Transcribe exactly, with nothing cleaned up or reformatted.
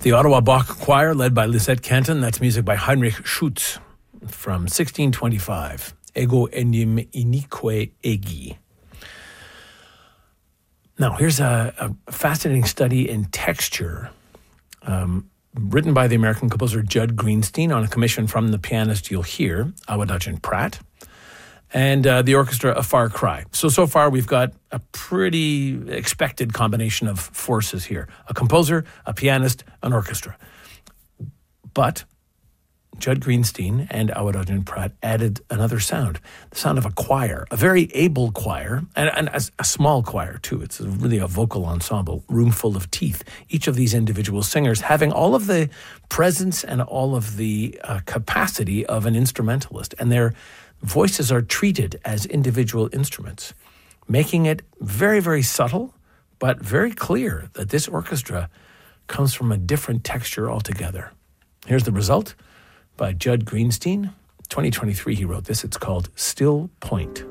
The Ottawa Bach Choir, led by Lisette Canton. That's music by Heinrich Schütz from sixteen twenty-five. Ego enim inique egi. Now, here's a, a fascinating study in texture um, written by the American composer Judd Greenstein on a commission from the pianist you'll hear, Awadagin Pratt, and uh, the orchestra A Far Cry. So, so far we've got a pretty expected combination of forces here. A composer, a pianist, an orchestra. But Judd Greenstein and Awadagin Pratt added another sound, the sound of a choir, a very able choir, and, and a, a small choir too. It's really a vocal ensemble, room full of teeth. Each of these individual singers having all of the presence and all of the uh, capacity of an instrumentalist, and their voices are treated as individual instruments, making it very, very subtle, but very clear that this orchestra comes from a different texture altogether. Here's the result by Judd Greenstein. twenty twenty-three, he wrote this. It's called Still Point.